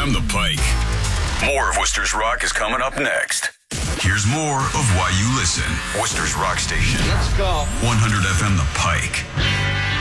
FM The Pike. More of Worcester's Rock is coming up next. Here's more of Why You Listen. Worcester's Rock Station. Let's go. 100 FM The Pike.